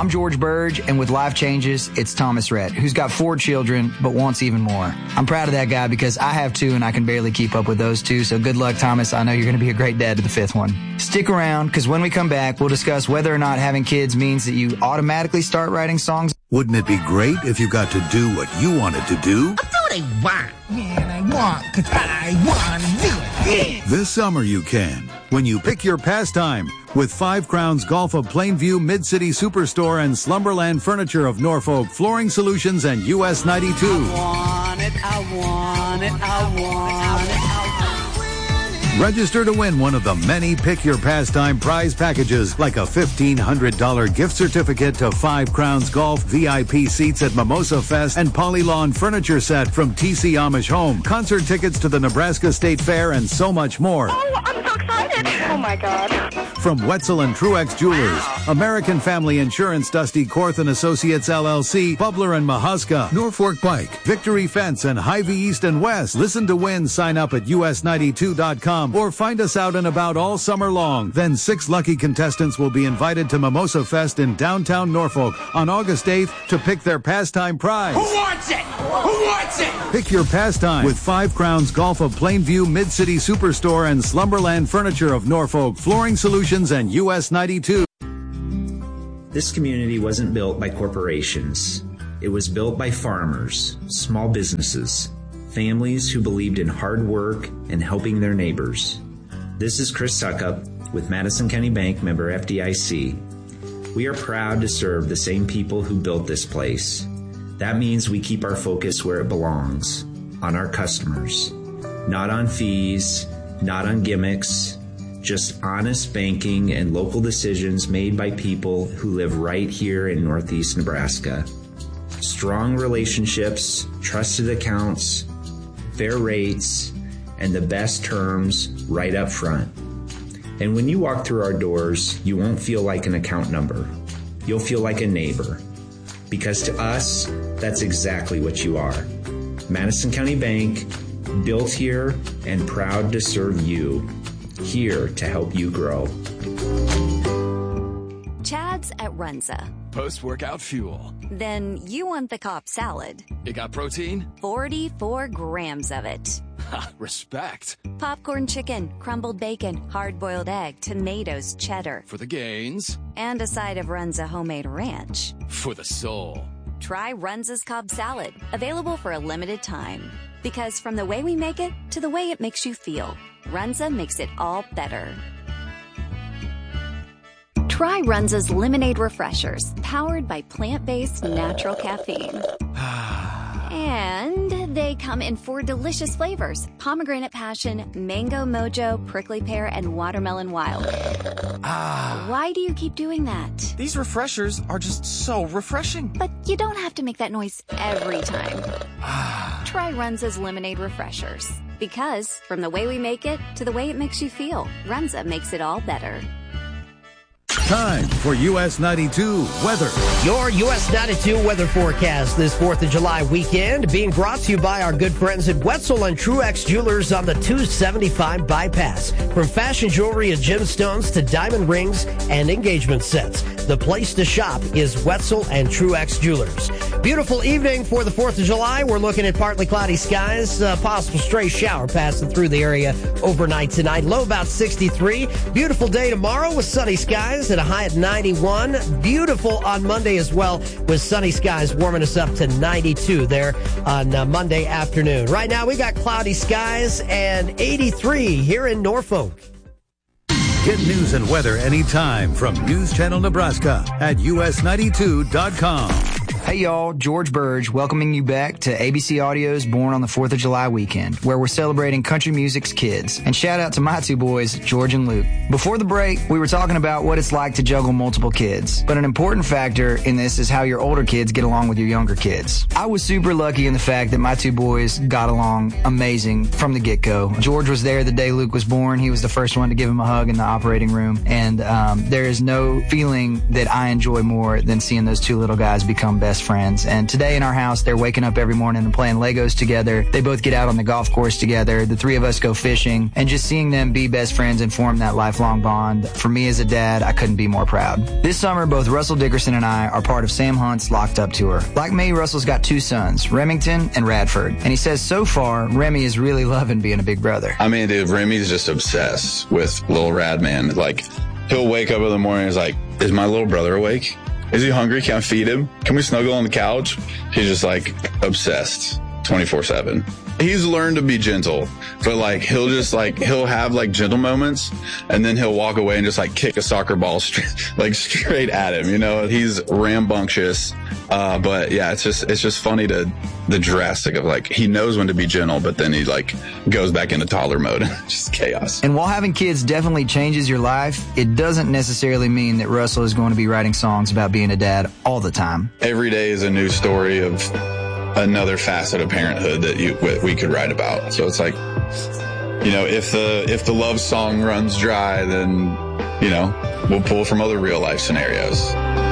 I'm George Burge, and with life changes, it's Thomas Rhett, who's got 4 children, but wants even more. I'm proud of that guy because I have 2 and I can barely keep up with those 2, so good luck, Thomas. I know you're going to be a great dad to the 5th one. Stick around, because when we come back, we'll discuss whether or not having kids means that you automatically start writing songs. Wouldn't it be great if you got to do what you wanted to do? I do what I want. Man, I want, because I want to do it. This summer you can, when you pick your pastime with 5 Crowns Golf of Plainview, Mid-City Superstore, and Slumberland Furniture of Norfolk, Flooring Solutions, and US 92. I want it, I want it, I want it. Register to win one of the many Pick Your Pastime prize packages, like a $1,500 gift certificate to 5 Crowns Golf, VIP seats at Mimosa Fest, and Polylawn furniture set from TC Amish Home, concert tickets to the Nebraska State Fair, and so much more. Oh, I'm so excited. Oh, my God. From Wetzel and Truex Jewelers, American Family Insurance, Dusty Korth and Associates LLC, Bubler and Mahuska, Norfolk Pike, Victory Fence, and Hy-Vee East and West. Listen to win. Sign up at us92.com or find us out and about all summer long. Then 6 lucky contestants will be invited to Mimosa Fest in downtown Norfolk on August 8th to pick their pastime prize. Who wants it? Who wants it? Pick your pastime with 5 Crowns Golf of Plainview, Mid-City Superstore, and Slumberland Furniture of Norfolk, Flooring Solutions, and US 92. This community wasn't built by corporations. It was built by farmers, small businesses, families who believed in hard work and helping their neighbors. This is Chris Suckup with Madison County Bank, member FDIC. We are proud to serve the same people who built this place. That means we keep our focus where it belongs, on our customers. Not on fees, not on gimmicks, just honest banking and local decisions made by people who live right here in Northeast Nebraska. Strong relationships, trusted accounts, fair rates, and the best terms right up front. And when you walk through our doors, you won't feel like an account number. You'll feel like a neighbor. Because to us, that's exactly what you are. Madison County Bank, built here and proud to serve you. Here to help you grow. Chad's at Runza. Post-workout fuel. Then you want the Cobb salad. It got protein? 44 grams of it. Ha, respect. Popcorn chicken, crumbled bacon, hard-boiled egg, tomatoes, cheddar. For the gains. And a side of Runza homemade ranch. For the soul. Try Runza's Cobb salad, available for a limited time. Because from the way we make it to the way it makes you feel, Runza makes it all better. Try Runza's Lemonade Refreshers, powered by plant-based natural caffeine. And they come in 4 delicious flavors: pomegranate passion, mango mojo, prickly pear, and watermelon wild. Why do you keep doing that? These refreshers are just so refreshing. But you don't have to make that noise every time. Try Runza's Lemonade Refreshers. Because from the way we make it to the way it makes you feel, Runza makes it all better. Time for US 92 weather. Your US 92 weather forecast this 4th of July weekend being brought to you by our good friends at Wetzel and Truex Jewelers on the 275 bypass. From fashion jewelry and gemstones to diamond rings and engagement sets, the place to shop is Wetzel and Truex Jewelers. Beautiful evening for the 4th of July. We're looking at partly cloudy skies, possible stray shower passing through the area overnight tonight. Low about 63. Beautiful day tomorrow with sunny skies at a high at 91. Beautiful on Monday as well with sunny skies warming us up to 92 there on Monday afternoon. Right now we got cloudy skies and 83 here in Norfolk. Get news and weather anytime from News Channel Nebraska at us92.com. Hey y'all, George Burge welcoming you back to ABC Audio's Born on the 4th of July weekend, where we're celebrating country music's kids. And shout out to my 2 boys, George and Luke. Before the break, we were talking about what it's like to juggle multiple kids. But an important factor in this is how your older kids get along with your younger kids. I was super lucky in the fact that my 2 boys got along amazing from the get-go. George was there the day Luke was born. He was the first one to give him a hug in the operating room. And there is no feeling that I enjoy more than seeing those 2 little guys become best best friends. And today in our house, they're waking up every morning and playing Legos together. They both get out on the golf course together. The three of us go fishing, and just seeing them be best friends and form that lifelong bond. For me as a dad, I couldn't be more proud. This summer, both Russell Dickerson and I are part of Sam Hunt's Locked Up Tour. Like me, Russell's got two sons, Remington and Radford. And he says so far, Remy is really loving being a big brother. I mean, dude, Remy's just obsessed with little Rad, man. Like, he'll wake up in the morning and he's like, is my little brother awake? Is he hungry? Can I feed him? Can we snuggle on the couch? He's just like obsessed 24/7. He's learned to be gentle, but like he'll have like gentle moments, and then he'll walk away and just like kick a soccer ball straight at him. You know, he's rambunctious. But yeah, it's just funny the drastic of like, he knows when to be gentle, but then he like goes back into toddler mode. Just chaos. And while having kids definitely changes your life, it doesn't necessarily mean that Russell is going to be writing songs about being a dad all the time. Every day is a new story of another facet of parenthood that we could write about. So it's like, you know, if the love song runs dry, then, you know, we'll pull from other real life scenarios.